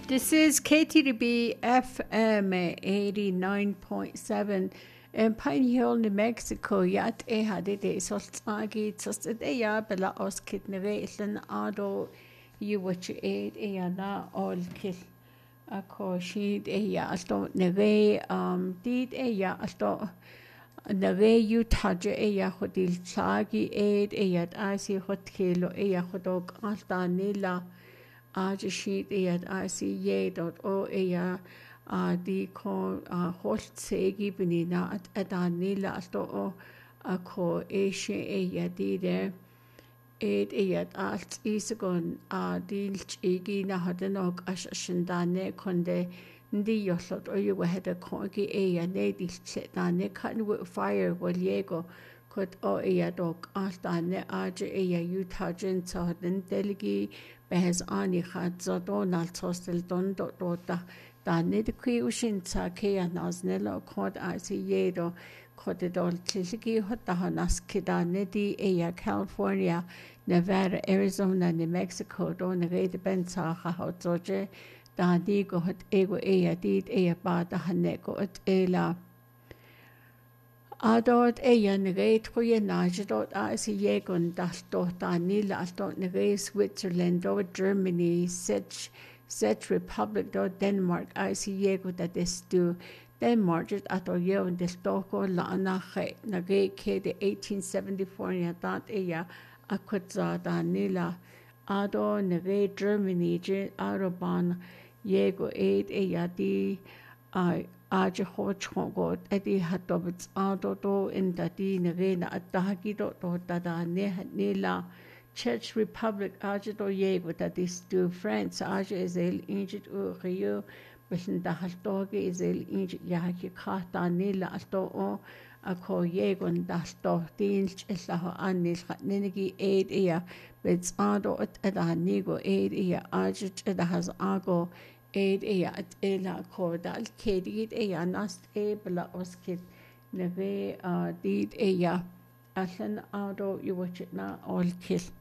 This is KTDB FM 89.7 in Pine Hill, New Mexico. Yat had salt agi tusted bella os kid nevelan ado you what you ate na all kill a co sheet alto neve did alto neve you touch hodil sagi aid at icy hot kilo hodog alta nila sheet ic.o di con holtsegi benina at adanila alto a co asia di de alt isagon dilchigi na hadenog ashindane konde ndi yoslot o you had a congi ne dilchetane kan with fire waliego kot o dog altane utah jin so den deligi behes ani khat zodonal tostel don dota danne de kwishin ta ke naznelo kod yedo kodidol tligi hotta hanas kidane di California, Nevada, Arizona, New Mexico don rede bensa hotzoje da di go hot ego dit ba da haneko at ela adot nere troye najdot yegon das dot anila astot nere Switzerland or Germany Czech Republic or Denmark yego that is do Denmark at year in the stoko la nache nage ke de 1874 ya dat akutza da nila ado nere Germany je Autobahn yego di aje hochgot edi hatobits ado in the nere at dagido da nila Czech Republic aje do yego that is do France aje is el injit rio Bishin da haltoge is el injit yaki kata nila alto a ko yegon da sto dinch eslaho anil nenegi bits ado at nigo ajit has ago at ela ko dal kedit nast bla oskit neve did asan ado you watch it na all kill